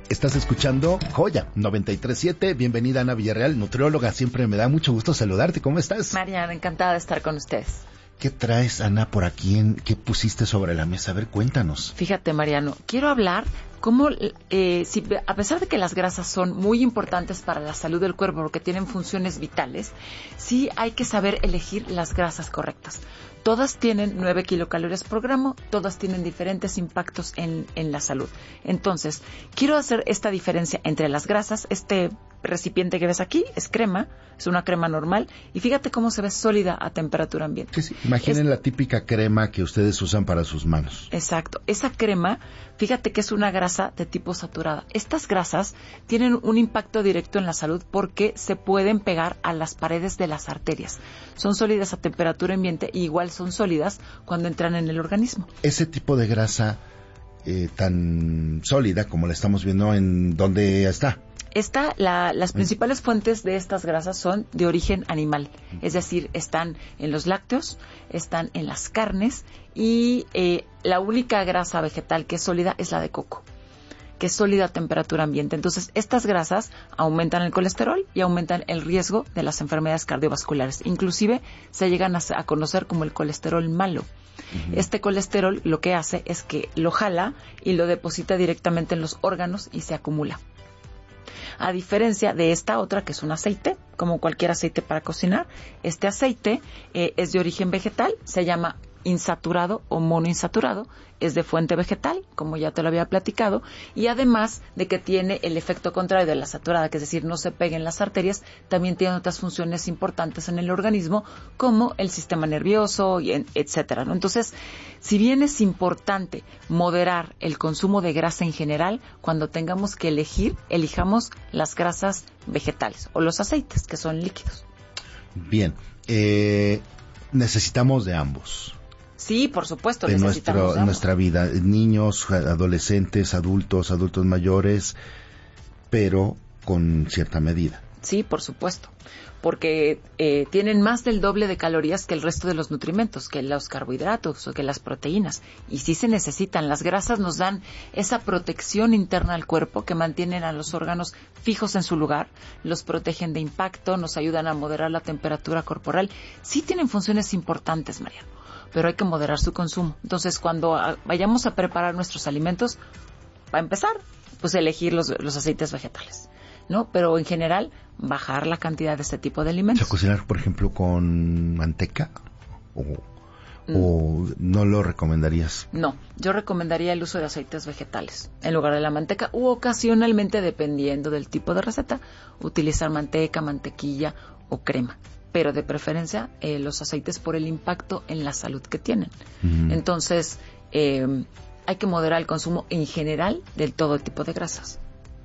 Estás escuchando Joya 93.7. Bienvenida, Ana Villarreal, nutrióloga. Siempre me da mucho gusto saludarte. ¿Cómo estás? Mariana, encantada de estar con ustedes. ¿Qué traes, Ana, por aquí? ¿Qué pusiste sobre la mesa? A ver, cuéntanos. Fíjate, Mariano, quiero hablar cómo, a pesar de que las grasas son muy importantes para la salud del cuerpo porque tienen funciones vitales, sí hay que saber elegir las grasas correctas. Todas tienen 9 kilocalorías por gramo, todas tienen diferentes impactos en la salud. Entonces, quiero hacer esta diferencia entre las grasas. Este recipiente que ves aquí es crema, es una crema normal, y fíjate cómo se ve sólida a temperatura ambiente. Sí. Imaginen la típica crema que ustedes usan para sus manos. Exacto. Esa crema, fíjate que es una grasa de tipo saturada. Estas grasas tienen un impacto directo en la salud porque se pueden pegar a las paredes de las arterias. Son sólidas a temperatura ambiente y igual son sólidas cuando entran en el organismo. Ese tipo de grasa tan sólida como la estamos viendo, ¿en dónde está? Las principales fuentes de estas grasas son de origen animal, es decir, están en los lácteos, están en las carnes y la única grasa vegetal que es sólida es la de coco, que es sólida a temperatura ambiente. Entonces, estas grasas aumentan el colesterol y aumentan el riesgo de las enfermedades cardiovasculares. Inclusive se llegan a conocer como el colesterol malo. Uh-huh. Este colesterol lo que hace es que lo jala y lo deposita directamente en los órganos y se acumula. A diferencia de esta otra, que es un aceite, como cualquier aceite para cocinar, este aceite es de origen vegetal, se llama insaturado o monoinsaturado, es de fuente vegetal, como ya te lo había platicado, y además de que tiene el efecto contrario de la saturada, que es decir, no se pega en las arterias, también tiene otras funciones importantes en el organismo, como el sistema nervioso, etcétera, ¿no? Entonces, si bien es importante moderar el consumo de grasa en general, cuando tengamos que elijamos las grasas vegetales o los aceites, que son líquidos. Bien, necesitamos de ambos. Sí, por supuesto, de necesitamos nuestra vida, niños, adolescentes, adultos mayores, pero con cierta medida. Sí, por supuesto, porque tienen más del doble de calorías que el resto de los nutrimentos, que los carbohidratos o que las proteínas, y sí se necesitan. Las grasas nos dan esa protección interna al cuerpo que mantienen a los órganos fijos en su lugar, los protegen de impacto, nos ayudan a moderar la temperatura corporal. Sí tienen funciones importantes, Mariano, pero hay que moderar su consumo. Entonces, cuando vayamos a preparar nuestros alimentos, para empezar, pues elegir los aceites vegetales, ¿no? Pero en general, bajar la cantidad de este tipo de alimentos. ¿O cocinar, por ejemplo, con manteca? ¿O no lo recomendarías? No, yo recomendaría el uso de aceites vegetales en lugar de la manteca, u ocasionalmente, dependiendo del tipo de receta, utilizar manteca, mantequilla o crema. Pero de preferencia los aceites por el impacto en la salud que tienen. Uh-huh. Entonces, hay que moderar el consumo en general de todo tipo de grasas.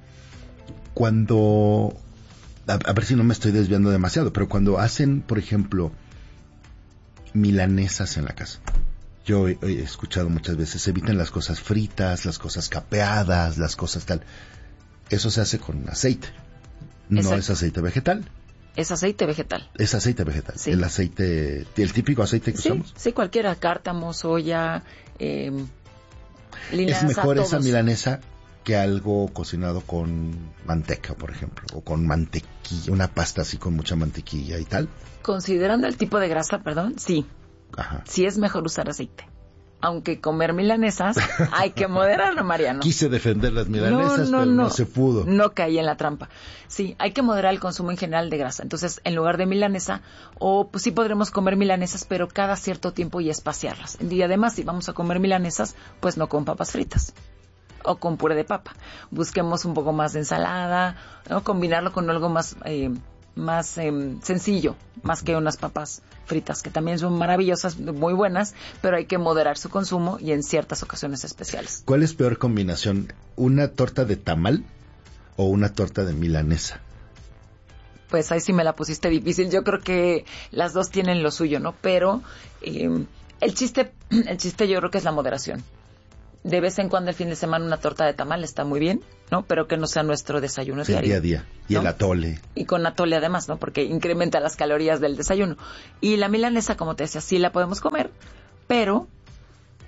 Cuando, a ver si no me estoy desviando demasiado, pero cuando hacen, por ejemplo, milanesas en la casa, yo he escuchado muchas veces, evitan las cosas fritas, las cosas capeadas, las cosas tal. Eso se hace con aceite, no es aceite vegetal. Es aceite vegetal. Es aceite vegetal. Sí. El típico aceite que usamos. Sí, cualquiera, cártamo, soya, linaza. Es mejor esa milanesa que algo cocinado con manteca, por ejemplo, o con mantequilla, una pasta así con mucha mantequilla y tal. Considerando el tipo de grasa, sí. Ajá. Sí es mejor usar aceite. Aunque comer milanesas hay que moderarlo, Mariano. Quise defender las milanesas, pero no se pudo. No caí en la trampa. Sí, hay que moderar el consumo en general de grasa. Entonces, en lugar de milanesa, pues sí podremos comer milanesas, pero cada cierto tiempo y espaciarlas. Y además, si vamos a comer milanesas, pues no con papas fritas o con puré de papa. Busquemos un poco más de ensalada, ¿no? Combinarlo con algo más sencillo, más que unas papas fritas, que también son maravillosas, muy buenas, pero hay que moderar su consumo y en ciertas ocasiones especiales. ¿Cuál es peor combinación? ¿Una torta de tamal o una torta de milanesa? Pues ahí sí me la pusiste difícil. Yo creo que las dos tienen lo suyo, ¿no? Pero el chiste yo creo que es la moderación. De vez en cuando el fin de semana una torta de tamal está muy bien, ¿no? Pero que no sea nuestro desayuno diario. Día a día. Y ¿no? El atole. Y con atole además, ¿no? Porque incrementa las calorías del desayuno. Y la milanesa, como te decía, sí la podemos comer, pero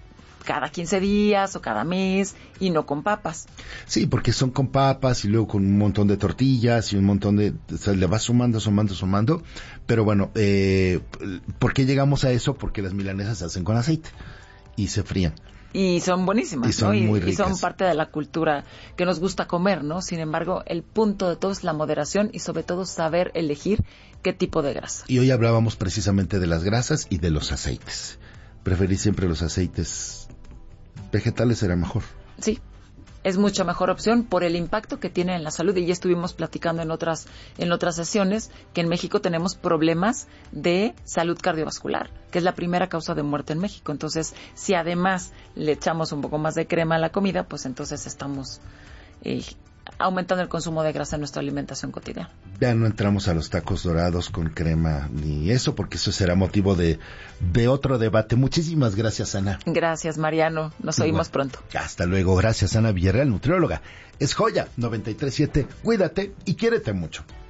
cada 15 días o cada mes y no con papas. Sí, porque son con papas y luego con un montón de tortillas y un montón de... O sea, le vas sumando. Pero bueno, ¿por qué llegamos a eso? Porque las milanesas se hacen con aceite y se frían. Y son buenísimas, y son muy ricas. Y son parte de la cultura que nos gusta comer, ¿no? Sin embargo, el punto de todo es la moderación y sobre todo saber elegir qué tipo de grasa. Y hoy hablábamos precisamente de las grasas y de los aceites. Preferí siempre los aceites vegetales, será mejor. Sí, es mucha mejor opción por el impacto que tiene en la salud. Y ya estuvimos platicando en otras sesiones que en México tenemos problemas de salud cardiovascular, que es la primera causa de muerte en México. Entonces, si además le echamos un poco más de crema a la comida, pues entonces estamos aumentando el consumo de grasa en nuestra alimentación cotidiana. Ya no entramos a los tacos dorados con crema ni eso, porque eso será motivo de otro debate. Muchísimas gracias, Ana. Gracias, Mariano. Nos oímos pronto. Hasta luego. Gracias, Ana Villarreal, nutrióloga. Es Joya 93.7. Cuídate y quiérete mucho.